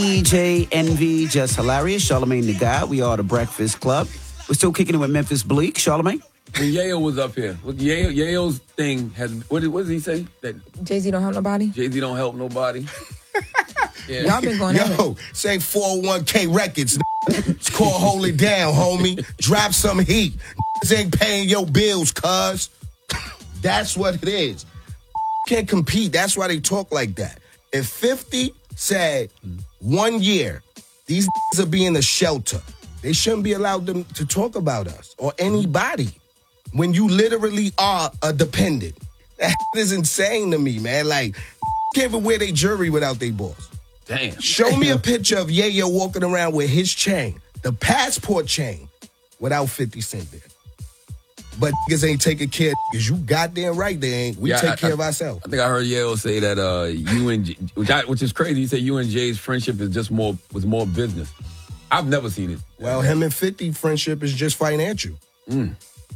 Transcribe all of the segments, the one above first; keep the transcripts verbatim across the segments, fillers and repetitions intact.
D J Envy, Just Hilarious, Charlamagne the God. We are the Breakfast Club. We're still kicking it with Memphis Bleak. Charlamagne? When Yayo was up here, with Yayo, Yayo's thing has, what did, what did he say? That Jay-Z don't help nobody? Jay-Z don't help nobody. Yeah. Y'all been going Yo, say four oh one k Records. It's called Hold It Down, homie. Drop some heat. Ain't paying your bills, cuz. That's what it is. Can't compete. That's why they talk like that. If fifty said one year, these will be in a shelter, they shouldn't be allowed them to talk about us or anybody when you literally are a dependent. That is insane to me, man. Like, can't even wear their jewelry without their boss. Damn. Show me a picture of Yayo walking around with his chain, the passport chain, without fifty Cent there. But niggas ain't taking care of niggas. You goddamn right they ain't. We Yeah, take I, care I, of ourselves. I think I heard Yayo say that uh, you and J- which, I, which is crazy. He said you and Jay's friendship is just more was more business. I've never seen it. Well, him and fifty friendship is just financial. Mm.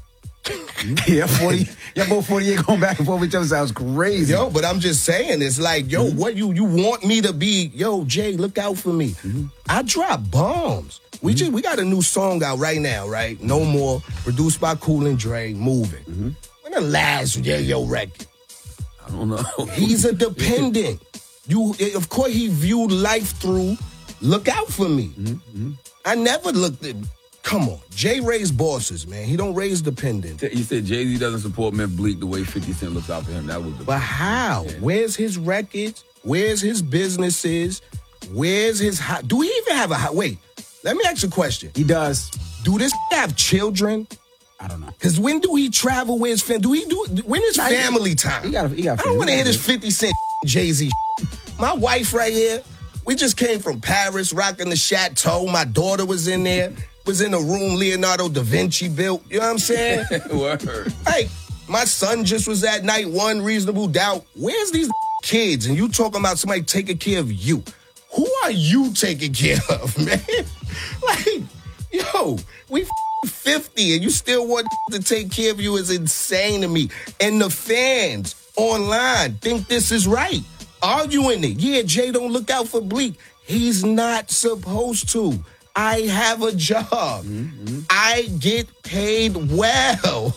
yeah, forty. Yeah, both forty-eight going back and forth with each other sounds crazy. Yo, but I'm just saying, it's like, yo, mm-hmm. what you you want me to be? Yo, Jay, look out for me. Mm-hmm. I drop bombs. We mm-hmm. just we got a new song out right now, right? No More, produced by Cool and Dre, Moving. Mm-hmm. When the last Yayo record? I don't know. He's a dependent. You, of course, he viewed life through. Look out for me. Mm-hmm. I never looked at. Come on, Jay raised bosses, man. He don't raise dependents. You said Jay-Z doesn't support Memphis Bleak the way fifty Cent looks out for him. That was the. But how? Yeah. Where's his records? Where's his businesses? Where's his? Ho- Do he even have a? Ho- Wait, let me ask you a question. He does. Do this have children? I don't know. Because when do he travel with his family? Do he do? When is family time? He got. He got. I don't want to hear this fifty Cent Jay-Z. My wife right here. We just came from Paris, rocking the chateau. My daughter was in there. Was in a room Leonardo da Vinci built. You know what I'm saying? Word. Hey, my son just was at night one, Reasonable Doubt. Where's these kids? And you talking about somebody taking care of you. Who are you taking care of, man? Like, yo, we fifty and you still want to take care of you is insane to me. And the fans online think this is right. Arguing it. Yeah, Jay don't look out for Bleak. He's not supposed to. I have a job. Mm-hmm. I get paid well.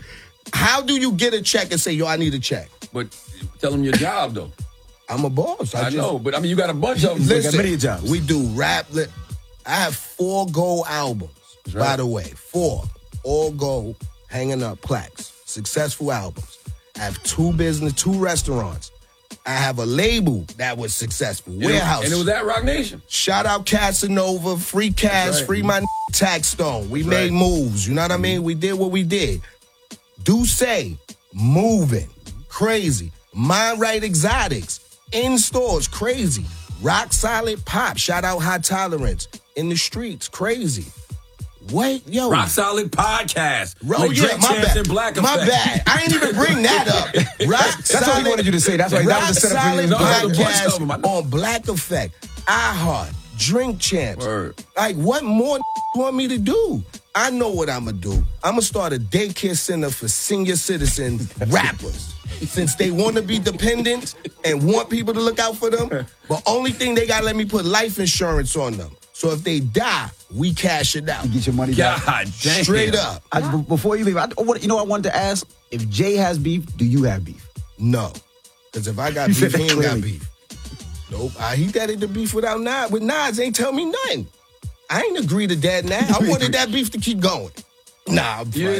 How do you get a check and say, yo, I need a check? But tell them your job, though. I'm a boss. I, I just, know, but I mean, you got a bunch of them. Listen, got many jobs. We do rap. Li- I have four gold albums, right. By the way. Four. All gold, hanging up plaques. Successful albums. I have two business, two restaurants. I have a label that was successful. And Warehouse. It, and it was at Rock Nation. Shout out Casanova, free cash, right. Free my n- tax stone. We That's made right. moves. You know what I mean? We did what we did. Do say, moving, crazy. Mind Right Exotics, in stores, crazy. Rock Solid Pop, shout out High Tolerance. In the streets, crazy. Wait, yo. Rock Solid Podcast. Oh, yeah, my bad. Black my bad. I ain't even bring that up. Rock That's Solid, what he wanted you to say. That's why that was the setup for you. Podcast on Black Effect. iHeart. Drink Champs. Word. Like, what more you want me to do? I know what I'm going to do. I'm going to start a daycare center for senior citizen rappers. Since they want to be dependent and want people to look out for them, but only thing they got to let me put life insurance on them. So if they die, we cash it out. You get your money God back. damn. Straight up. I, before you leave, I, you know what I wanted to ask? If Jay has beef, do you have beef? No. Because if I got You beef, said he that ain't got clearly. beef. Nope. I, he got into beef without Nas. With Nas, ain't tell me nothing. I ain't agree to that now. I wanted that beef to keep going. Nah, I'm Yeah.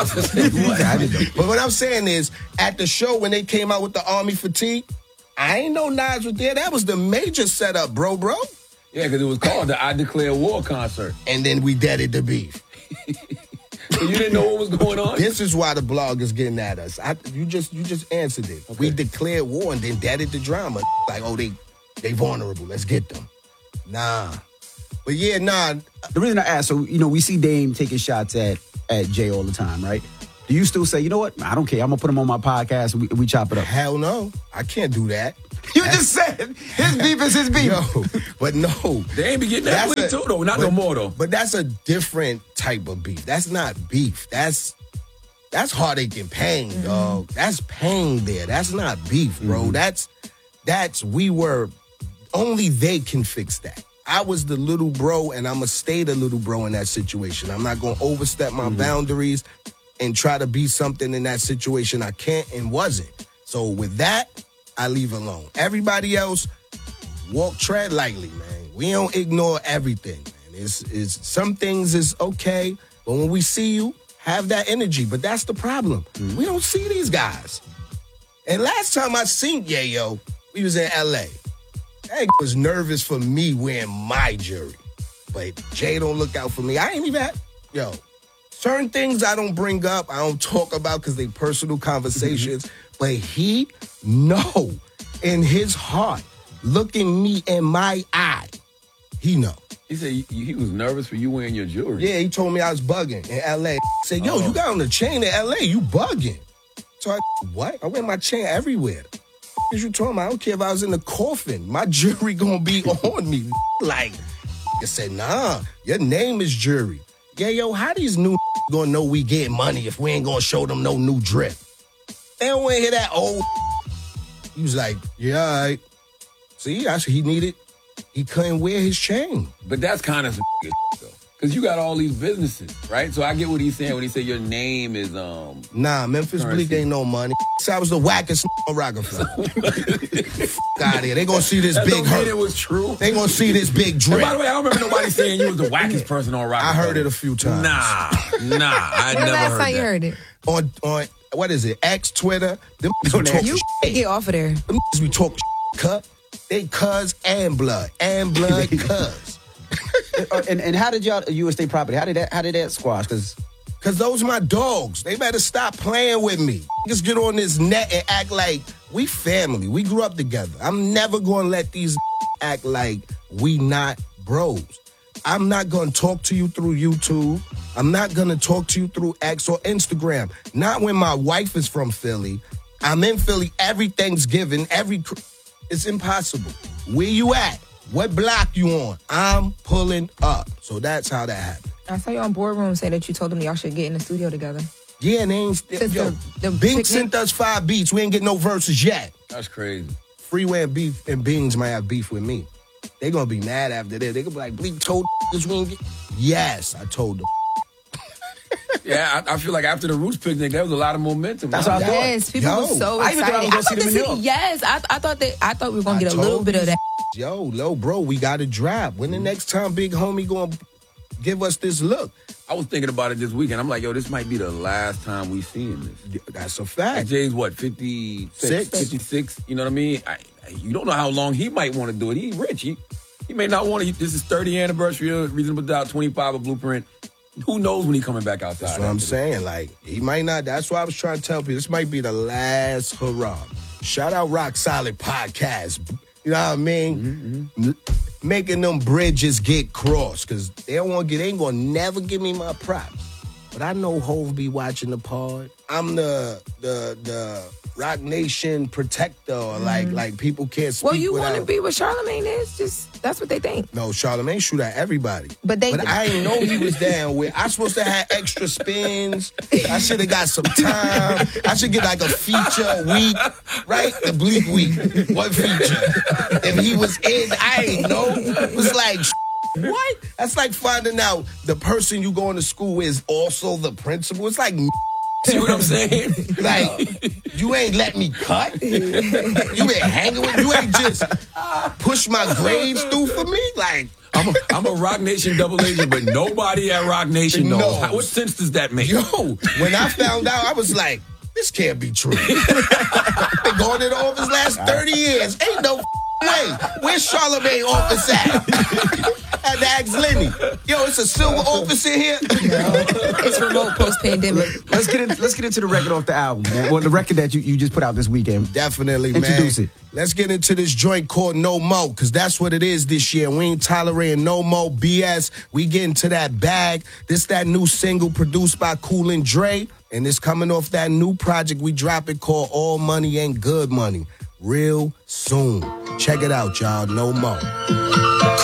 fine. But what I'm saying is, at the show when they came out with the Army Fatigue, I ain't know Nas was there. That was the major setup, bro, bro. Yeah, because it was called the I Declare War concert. And then we deaded the beef. So you didn't know what was going on? This is why the blog is getting at us. I, you just you just answered it. Okay. We declared war and then deaded the drama. Like, oh, they they vulnerable. Let's get them. Nah. But yeah, nah. The reason I asked, so, you know, we see Dame taking shots at, at Jay all the time, right? Do you still say, you know what? I don't care. I'm going to put him on my podcast and we, we chop it up? Hell no. I can't do that. You That's, just said his beef is his beef. Yo, but no. They ain't be getting that with it too, though. Not but, no more, though. But that's a different type of beef. That's not beef. That's that's heartache and pain, mm-hmm. dog. That's pain there. That's not beef, bro. Mm-hmm. That's, that's, we were only they can fix that. I was the little bro, and I'm going to stay the little bro in that situation. I'm not going to overstep my mm-hmm. boundaries and try to be something in that situation I can't and wasn't. So with that, I leave alone. Everybody else, walk, tread lightly, man. We don't ignore everything, man. It's, it's, some things is okay, but when we see you, have that energy. But that's the problem. Mm-hmm. We don't see these guys. And last time I seen Yayo, we was in L A. That was nervous for me wearing my jury. But Jay don't look out for me. I ain't even had, yo, certain things I don't bring up, I don't talk about because they personal conversations. But he know in his heart, looking me in my eye, he know. He said he, he was nervous for you wearing your jewelry. Yeah, he told me I was bugging in L A. He said, yo, oh. you got on the chain in L A, you bugging. So I, what? I wear my chain everywhere. What you talking about? I don't care if I was in the coffin. My jewelry gonna be on me. Like, I said, nah, your name is jury. Yeah, yo, how these new gonna know we get money if we ain't gonna show them no new drip? They don't wanna hear that old. He was like, yeah, all right. See, that's what he needed. He couldn't wear his chain. But that's kind of some though. Because you got all these businesses, right? So I get what he's saying when he said your name is... um. Nah, Memphis Bleek ain't no money. I was the wackest on Rockefeller. Out here. They gonna see this that big don't hurt. mean it was true. They gonna see this big drip. And by the way, I don't remember nobody saying you was the wackest person on Rockefeller. I heard it a few times. Nah, nah, I When never last heard time that. you heard it? On, on, what is it, X, Twitter, them be on talking You shit. get off of there. Them be talking shit, cut. They cuz and blood. And blood cuz. and and how did y'all U S State Property? How did that how did that squash? Because Cause those my dogs. They better stop playing with me. Just get on this net and act like we family. We grew up together. I'm never gonna let these act like we not bros. I'm not gonna talk to you through YouTube. I'm not gonna talk to you through X or Instagram. Not when my wife is from Philly. I'm in Philly every Thanksgiving, every... It's impossible. Where you at? What block you on? I'm pulling up. So that's how that happened. I saw you on Boardroom say that you told them y'all should get in the studio together. Yeah, and they ain't... Since Yo, the- the Bing picnic- sent us five beats. We ain't get no verses yet. That's crazy. Freeway and Beef and Beans might have beef with me. They gonna be mad after this. They gonna be like, Bleak told this we ain't get... Yes, I told them. Yeah, I, I feel like after the Roots picnic, there was a lot of momentum. That's what I thought. Yes, people Yo, were so I even excited. thought I was gonna see thought them in the New city- York. Yes, I, I thought that I thought we were gonna I get a little told bit of these that. Yo, lo, bro, we got to drop. When the next time Big Homie gonna give us this look? I was thinking about it this weekend. I'm like, yo, this might be the last time we seeing this. That's a Like fact. Jay's what, fifty-six? Six. fifty-six, you know what I mean? I, I- you don't know how long he might want to do it. He's rich. He, he may not want to. This is thirtieth anniversary of Reasonable Doubt, twenty-five of Blueprint. Who knows when he coming back outside? That's what I'm saying. Like, he might not. That's why I was trying to tell people. This might be the last hurrah. Shout out Rock Solid Podcast. You know what I mean? Mm-hmm. Making them bridges get crossed. Because they don't want to get, they ain't going to never give me my props. But I know Hov be watching the pod. I'm the the the Rock Nation protector. Or like, like people can't speak Well, you without... want to be what Charlamagne is. Just that's what they think. No, Charlamagne shoot at everybody. But they- But I didn't know he was down with. I supposed to have extra spins. I should have got some time. I should get like a feature a week, right? The Bleak week. One feature. If he was in, I ain't know. It was like, what? That's like finding out the person you going to school with is also the principal. It's like, See what I'm saying? like, you ain't let me cut. You been hanging with, you ain't just push my grades through for me. Like, I'm a, I'm a Rock Nation double agent, but nobody at Rock Nation knows. knows. How, what sense does that make? yo, when I found out, I was like, this can't be true. Been going to the office last thirty years. Ain't no way. Where's Charlamagne office at? Had to ask Lenny. Yo, it's a silver office in here. It's remote post pandemic. let's get in, let's get into the record off the album, man. Well, the record that you, you just put out this weekend. Definitely, man. Introduce it. Let's get into this joint called No Mo, because that's what it is this year. We ain't tolerating no more B S. We get into that bag. This that new single produced by Cool and Dre, and it's coming off that new project we dropping called All Money Ain't Good Money. Real soon. Check it out, y'all. No Mo.